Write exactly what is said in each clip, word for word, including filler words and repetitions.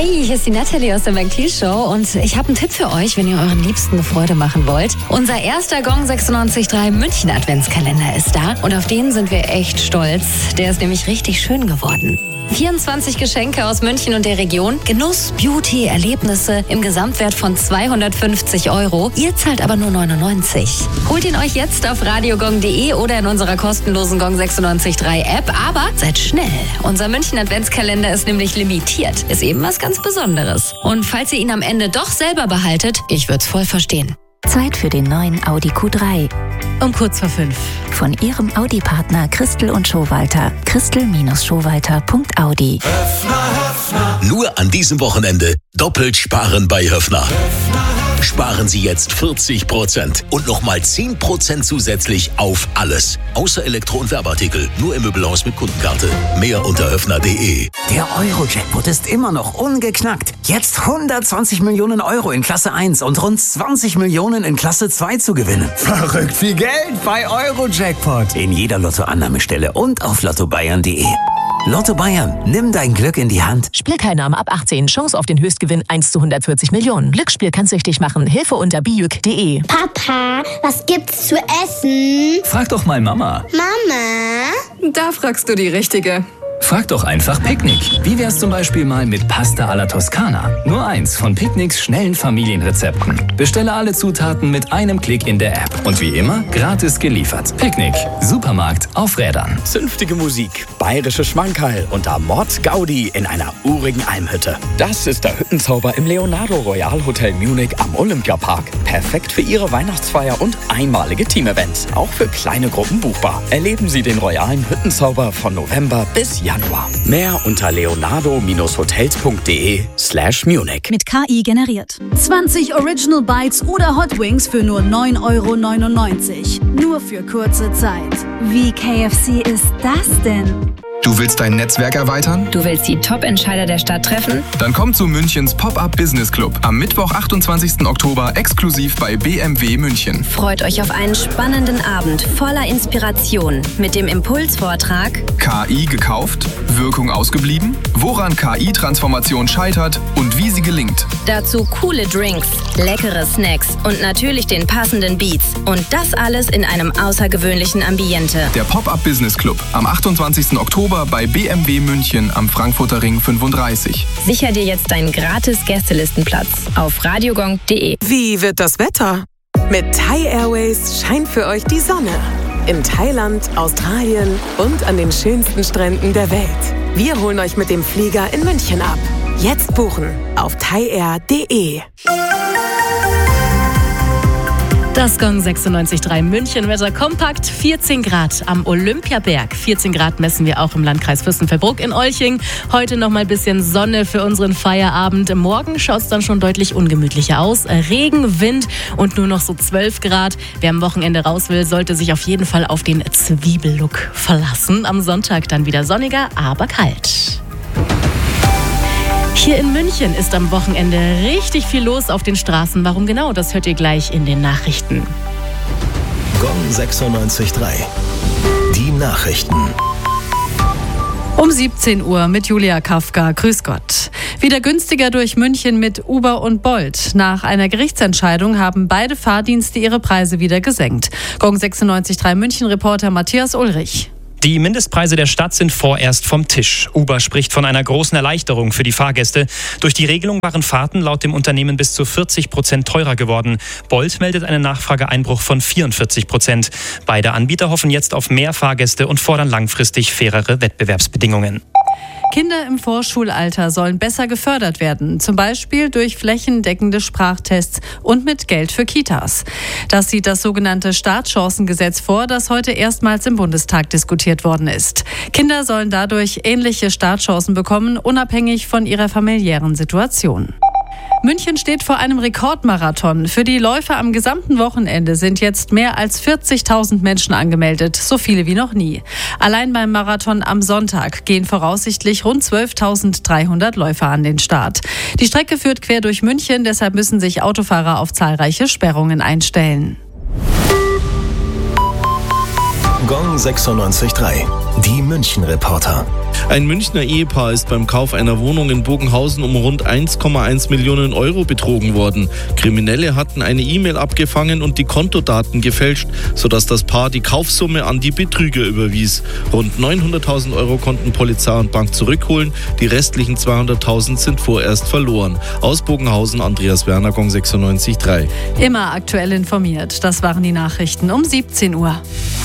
Hey, hier ist die Natalie aus der McLean Show und ich habe einen Tipp für euch, wenn ihr euren Liebsten eine Freude machen wollt. Unser erster Gong sechsundneunzig Komma drei München Adventskalender ist da und auf den sind wir echt stolz. Der ist nämlich richtig schön geworden. vierundzwanzig Geschenke aus München und der Region, Genuss, Beauty, Erlebnisse im Gesamtwert von zweihundertfünfzig Euro. Ihr zahlt aber nur neunundneunzig. Holt ihn euch jetzt auf radiogong punkt de oder in unserer kostenlosen Gong sechsundneunzig Komma drei App. Aber seid schnell. Unser München Adventskalender ist nämlich limitiert. Ist eben was ganz Besonderes. Und falls ihr ihn am Ende doch selber behaltet, ich würde es voll verstehen. Zeit für den neuen Audi Q drei. Um kurz vor fünf. Von Ihrem Audi-Partner Christel und Schowalter. Christel Schowalter Punkt Audi. Höffner, Höffner. Nur an diesem Wochenende doppelt sparen bei Höffner. Höffner. Sparen Sie jetzt vierzig Prozent und nochmal zehn Prozent zusätzlich auf alles. Außer Elektro- und Werbeartikel. Nur im Möbelhaus mit Kundenkarte. Mehr unter höffner punkt de. Der Euro-Jackpot ist immer noch ungeknackt. Jetzt hundertzwanzig Millionen Euro in Klasse eins und rund zwanzig Millionen in Klasse zwei zu gewinnen. Verrückt viel Geld bei Euro-Jackpot. In jeder Lottoannahmestelle und auf lotto bayern punkt de. Lotto Bayern, nimm dein Glück in die Hand. Spielteilnahme ab achtzehn. Chance auf den Höchstgewinn eins zu hundertvierzig Millionen. Glücksspiel kann's süchtig machen. Hilfe unter bijuk punkt de. Papa, was gibt's zu essen? Frag doch mal Mama. Mama? Da fragst du die Richtige. Frag doch einfach Picknick. Wie wär's zum Beispiel mal mit Pasta alla Toskana? Nur eins von Picknicks schnellen Familienrezepten. Bestelle alle Zutaten mit einem Klick in der App. Und wie immer, gratis geliefert. Picknick. Supermarkt auf Rädern. Zünftige Musik, bayerische Schmankerl und Mord Gaudi in einer urigen Almhütte. Das ist der Hüttenzauber im Leonardo Royal Hotel Munich am Olympiapark. Perfekt für Ihre Weihnachtsfeier und einmalige Teamevents. Auch für kleine Gruppen buchbar. Erleben Sie den royalen Hüttenzauber von November bis Januar. Mehr unter leonardo hotels punkt de slash Munich. Mit K I generiert. zwanzig Original Bites oder Hot Wings für nur neun Euro neunundneunzig. Nur für kurze Zeit. Wie K F C ist das denn? Du willst dein Netzwerk erweitern? Du willst die Top-Entscheider der Stadt treffen? Dann komm zu Münchens Pop-Up Business Club am Mittwoch, achtundzwanzigsten Oktober, exklusiv bei B M W München. Freut euch auf einen spannenden Abend voller Inspiration mit dem Impulsvortrag K I gekauft? Wirkung ausgeblieben? Woran K I-Transformation scheitert und wie sie gelingt? Dazu coole Drinks, leckere Snacks und natürlich den passenden Beats. Und das alles in einem außergewöhnlichen Ambiente. Der Pop-Up Business Club am achtundzwanzigsten Oktober bei B M W München am Frankfurter Ring fünfunddreißig. Sicher dir jetzt deinen gratis Gästelistenplatz auf radiogong punkt de. Wie wird das Wetter? Mit Thai Airways scheint für euch die Sonne. In Thailand, Australien und an den schönsten Stränden der Welt. Wir holen euch mit dem Flieger in München ab. Jetzt buchen auf thai air punkt de. Das Gong sechsundneunzig Komma drei München Wetter kompakt, vierzehn Grad am Olympiaberg. vierzehn Grad messen wir auch im Landkreis Fürstenfeldbruck in Olching. Heute noch mal ein bisschen Sonne für unseren Feierabend. Morgen schaut es dann schon deutlich ungemütlicher aus. Regen, Wind und nur noch so zwölf Grad. Wer am Wochenende raus will, sollte sich auf jeden Fall auf den Zwiebellook verlassen. Am Sonntag dann wieder sonniger, aber kalt. Hier in München ist am Wochenende richtig viel los auf den Straßen. Warum genau? Das hört ihr gleich in den Nachrichten. Gong sechsundneunzig Komma drei. Die Nachrichten. Um siebzehn Uhr mit Julia Kafka. Grüß Gott. Wieder günstiger durch München mit Uber und Bolt. Nach einer Gerichtsentscheidung haben beide Fahrdienste ihre Preise wieder gesenkt. Gong sechsundneunzig Komma drei München-Reporter Matthias Ulrich. Die Mindestpreise der Stadt sind vorerst vom Tisch. Uber spricht von einer großen Erleichterung für die Fahrgäste. Durch die Regelung waren Fahrten laut dem Unternehmen bis zu vierzig Prozent teurer geworden. Bolt meldet einen Nachfrageeinbruch von vierundvierzig Prozent. Beide Anbieter hoffen jetzt auf mehr Fahrgäste und fordern langfristig fairere Wettbewerbsbedingungen. Kinder im Vorschulalter sollen besser gefördert werden, zum Beispiel durch flächendeckende Sprachtests und mit Geld für Kitas. Das sieht das sogenannte Startchancengesetz vor, das heute erstmals im Bundestag diskutiert worden ist. Kinder sollen dadurch ähnliche Startchancen bekommen, unabhängig von ihrer familiären Situation. München steht vor einem Rekordmarathon. Für die Läufer am gesamten Wochenende sind jetzt mehr als vierzigtausend Menschen angemeldet, so viele wie noch nie. Allein beim Marathon am Sonntag gehen voraussichtlich rund zwölftausenddreihundert Läufer an den Start. Die Strecke führt quer durch München, deshalb müssen sich Autofahrer auf zahlreiche Sperrungen einstellen. Gong sechsundneunzig Komma drei. Die München-Reporter. Ein Münchner Ehepaar ist beim Kauf einer Wohnung in Bogenhausen um rund eins Komma eins Millionen Euro betrogen worden. Kriminelle hatten eine E-Mail abgefangen und die Kontodaten gefälscht, sodass das Paar die Kaufsumme an die Betrüger überwies. Rund neunhunderttausend Euro konnten Polizei und Bank zurückholen, die restlichen zweihunderttausend sind vorerst verloren. Aus Bogenhausen, Andreas Werner, Gong sechsundneunzig Komma drei. Immer aktuell informiert, das waren die Nachrichten um siebzehn Uhr.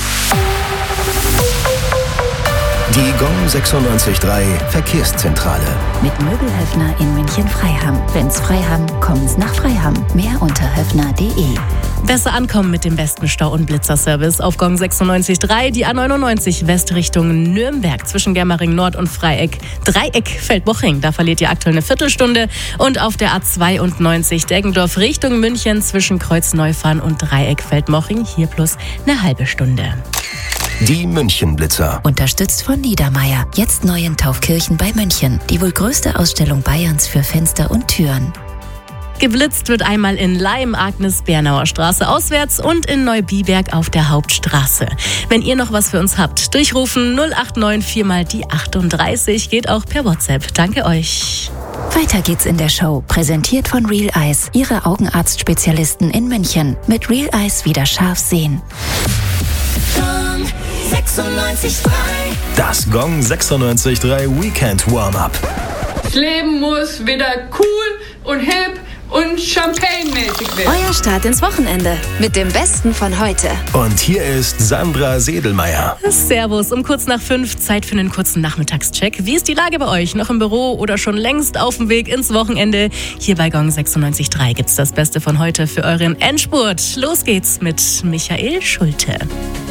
Die Gong sechsundneunzig Komma drei Verkehrszentrale. Mit Möbelhöfner in München-Freiham. Wenn's Freiham, kommen's nach Freiham. Mehr unter höfner punkt de. Besser ankommen mit dem besten Stau- und Blitzerservice auf Gong sechsundneunzig Komma drei. Die A neunundneunzig West Richtung Nürnberg zwischen Germering Nord und Dreieck. Dreieck Feldmoching, da verliert ihr aktuell eine Viertelstunde. Und auf der A zweiundneunzig Deggendorf Richtung München zwischen Kreuzneufahren und Dreieck Feldmoching. Hier plus eine halbe Stunde. Die München-Blitzer. Unterstützt von Niedermeyer. Jetzt neu in Taufkirchen bei München. Die wohl größte Ausstellung Bayerns für Fenster und Türen. Geblitzt wird einmal in Leim, Agnes-Bernauer Straße auswärts und in Neubiberg auf der Hauptstraße. Wenn ihr noch was für uns habt, durchrufen null acht neun vier mal die achtunddreißig, geht auch per WhatsApp. Danke euch. Weiter geht's in der Show. Präsentiert von Real Eyes, Ihre Augenarztspezialisten in München. Mit Real Eyes wieder scharf sehen. Gong sechsundneunzig Komma drei. Das Gong sechsundneunzig Komma drei Weekend Warm-Up. Das Leben muss wieder cool und hip und champagnemäßig werden. Euer Start ins Wochenende mit dem Besten von heute. Und hier ist Sandra Sedelmeier. Servus, um kurz nach fünf, Zeit für einen kurzen Nachmittagscheck. Wie ist die Lage bei euch? Noch im Büro oder schon längst auf dem Weg ins Wochenende? Hier bei Gong sechsundneunzig Komma drei gibt's das Beste von heute für euren Endspurt. Los geht's mit Michael Schulte.